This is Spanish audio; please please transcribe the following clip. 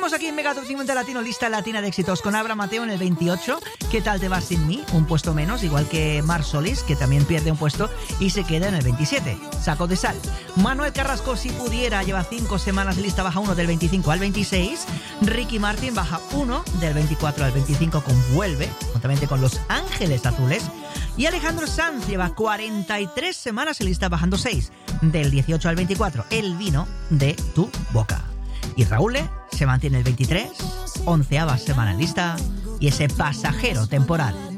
Seguimos aquí en Mega Top 50 Latino, lista latina de éxitos, con Abra Mateo en el 28. ¿Qué tal te vas sin mí? Un puesto menos, igual que Mar Solis, que también pierde un puesto y se queda en el 27. Saco de sal. Manuel Carrasco, Si Pudiera, lleva 5 semanas de lista, baja 1 del 25 al 26. Ricky Martin baja 1 del 24 al 25 con Vuelve, juntamente con Los Ángeles Azules. Y Alejandro Sanz lleva 43 semanas en lista, bajando 6 del 18 al 24. El vino de tu boca. Y Raúl se mantiene el 23, 11ª semana en lista, y ese Pasajero temporal.